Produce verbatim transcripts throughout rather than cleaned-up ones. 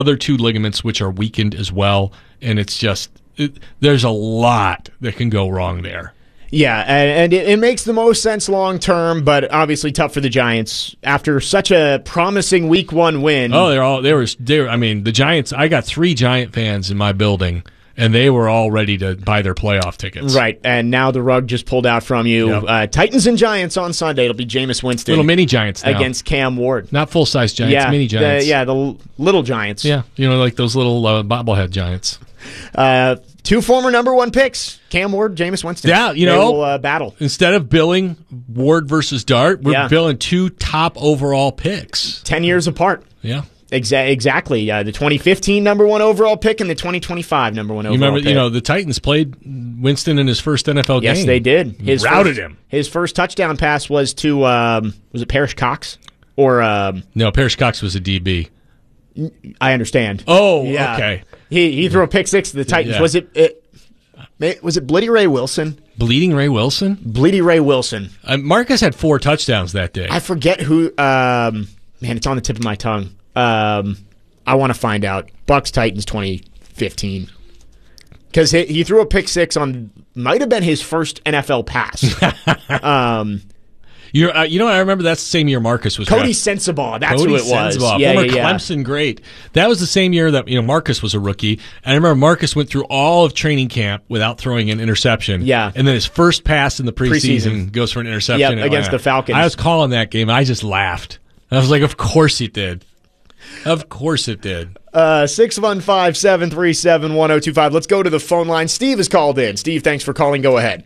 other two ligaments which are weakened as well, and it's just it, there's a lot that can go wrong there. Yeah, and, and it, it makes the most sense long term, but obviously tough for the Giants after such a promising Week One win. Oh, they're all they were. They were I mean, the Giants. I got three Giant fans in my building, and they were all ready to buy their playoff tickets. Right, and now the rug just pulled out from you. Yep. Uh, Titans and Giants on Sunday. It'll be Jameis Winston, Little mini Giants now. against Cam Ward. Not full size Giants, yeah, mini Giants. The, yeah, the l- little Giants. Yeah, you know, like those little uh, bobblehead Giants. Uh, two former number one picks, Cam Ward, Jameis Winston. Yeah, you they know, will, uh, battle. Instead of billing Ward versus Dart, we're Yeah. billing two top overall picks. Ten years apart. Yeah. Exa- exactly. Uh, the twenty fifteen number one overall pick and the twenty twenty-five number one You overall remember, pick. you know, the Titans played Winston in his first N F L Yes, game. they did. His Routed first, him. His first touchdown pass was to, um, was it Parrish Cox? Or, um, No, Parrish Cox was a D B. I understand. Oh, Yeah. okay. He he threw a pick six to the Titans. Yeah. Was it, it was it Blitty Ray Wilson? Bleeding Ray Wilson? Bleedy Ray Wilson. Uh, Marcus had four touchdowns that day. I forget who. Um, man, it's on the tip of my tongue. Um, I want to find out. Bucks Titans twenty fifteen. Because he, he threw a pick six on might have been his first N F L pass. um, You're, uh, you know, I remember that's the same year Marcus was Cody drafted. Sensabaugh. That's Cody who it was. Sensabaugh, Yeah, former yeah, yeah. Clemson great. That was the same year that you know Marcus was a rookie. And I remember Marcus went through all of training camp without throwing an interception. Yeah. And then his first pass in the preseason, Preseason. goes for an interception. Yep, in against Atlanta. the Falcons. I was calling that game. I just laughed. I was like, of course he did. Of course it did. Uh, six one five, seven three seven, one oh two five. Let's go to the phone line. Steve has called in. Steve, thanks for calling. Go ahead.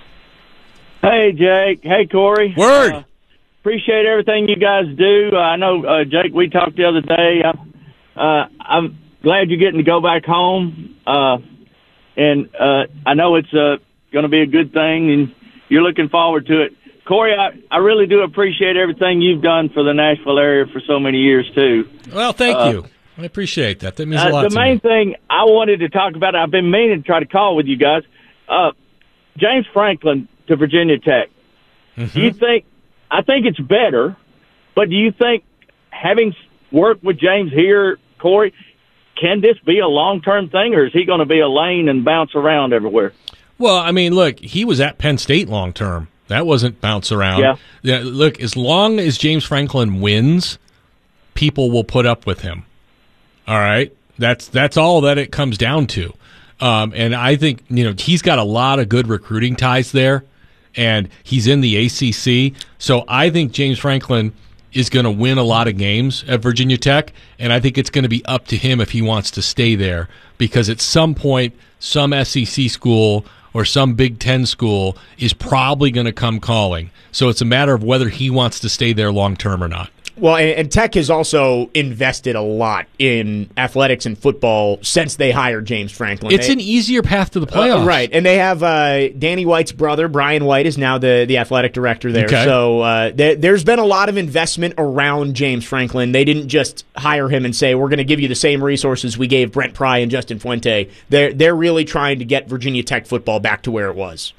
Hey, Jake. Hey, Corey. Word. Uh, appreciate everything you guys do. Uh, I know, uh, Jake, we talked the other day. Uh, uh, I'm glad you're getting to go back home. Uh, and uh, I know it's uh, going to be a good thing, and you're looking forward to it. Corey, I, I really do appreciate everything you've done for the Nashville area for so many years, too. Well, thank Uh, you. I appreciate that. That means a Uh, lot the to main me. thing I wanted to talk about, I've been meaning to try to call with you guys, uh, James Franklin to Virginia Tech. Mm-hmm. Do you think, I think it's better, but do you think having worked with James here, Corey, can this be a long-term thing, or is he going to be a lane and bounce around everywhere? Well, I mean, look, he was at Penn State long term. That wasn't bounce around. Yeah. Yeah. Look, as long as James Franklin wins, people will put up with him. All right, that's that's all that it comes down to. Um, and I think you know he's got a lot of good recruiting ties there, and he's in the A C C. So I think James Franklin is going to win a lot of games at Virginia Tech, and I think it's going to be up to him if he wants to stay there, because at some point, some S E C school or some Big Ten school is probably going to come calling. So it's a matter of whether he wants to stay there long term or not. Well, and, and Tech has also invested a lot in athletics and football since they hired James Franklin. It's They- an easier path to the playoffs. Uh, right, and they have uh, Danny White's brother, Brian White, is now the, the athletic director there. Okay. So uh, there, there's been a lot of investment around James Franklin. They didn't just hire him and say, we're going to give you the same resources we gave Brent Pry and Justin Fuente. They're, they're really trying to get Virginia Tech football back to where it was.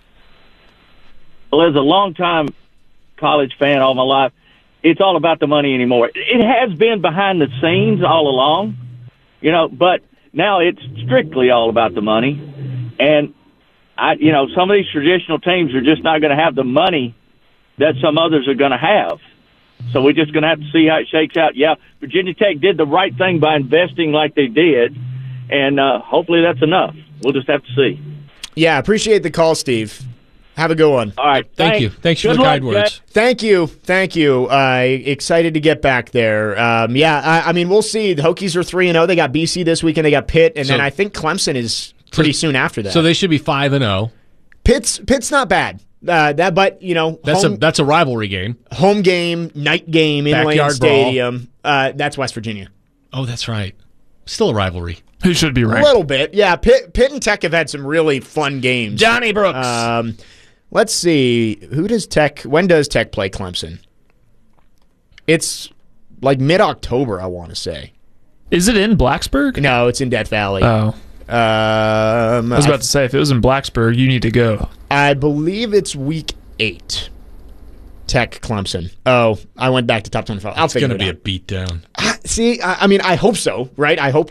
Well, as a longtime college fan all my life, it's all about the money anymore. It has been behind the scenes all along, you know, but now it's strictly all about the money. And, I, you know, some of these traditional teams are just not going to have the money that some others are going to have. So we're just going to have to see how it shakes out. Yeah, Virginia Tech did the right thing by investing like they did, and uh, hopefully that's enough. We'll just have to see. Yeah, appreciate the call, Steve. Have a good one. All right. Thank thanks. you. Thanks for Good the luck, kind words. Jack. Thank you. Thank you. Uh, excited to get back there. Um, yeah, I, I mean, we'll see. The Hokies are three and oh. They got B C this weekend. They got Pitt, and So- then I think Clemson is pretty soon after that. So they should be five and zero. Pitt's Pitt's not bad. Uh, that, but you know, That's home, a that's a rivalry game. home game, night game in Lane Backyard Stadium. Uh, that's West Virginia. Oh, that's right. Still a rivalry. Who should be A ranked? little bit, yeah. Pitt, Pitt and Tech have had some really fun games. Johnny Brooks. Um, let's see. Who does Tech? When does Tech play Clemson? It's like mid October, I want to say. Is it in Blacksburg? No, it's in Death Valley. Oh, Um, I was I, about to say, if it was in Blacksburg, you need to go. I believe it's week eight. Tech, Clemson. Oh, I went back to top twenty-five. I'll It's figure going to it be out. a beatdown. See, I, I mean, I hope so, right? I hope